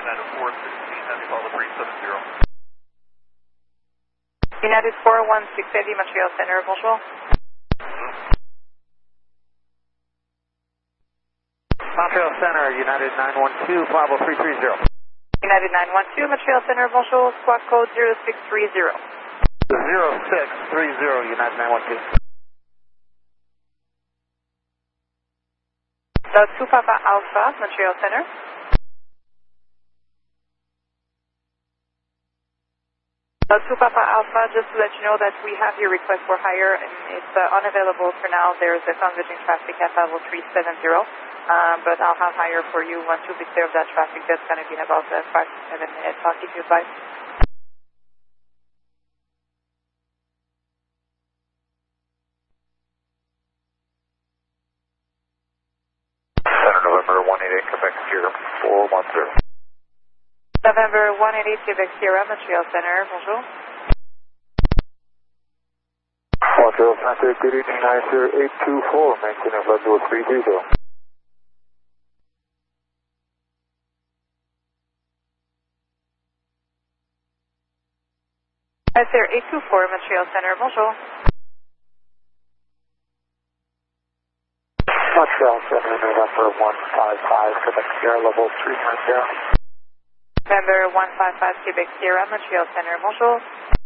United 4168 Montreal Center, bonjour. Montreal Center, United 912, Bravo 330. United 912 Montreal Center, bonjour, squawk code 0630. 0630, United 912. The 2 Papa Alpha, Montreal Center. The 2 Papa Alpha, just to let you know that we have your request for hire and it's unavailable for now. There's a converging traffic at level 370, but I'll have hire for you once you be clear of that traffic. That's going to be in about 5 to 7 minutes. I'll keep you advised. Center November 188 Quebec Sierra 410. November 188 Quebec Sierra, Montreal Center, bonjour. Montreal Center, good evening, 90824, maintaining level 330. Sir 824 Montreal Center, bonjour. Montreal Center, November 155 Quebec Sierra level 310. November 155 Quebec Sierra, Montreal Center, bonjour.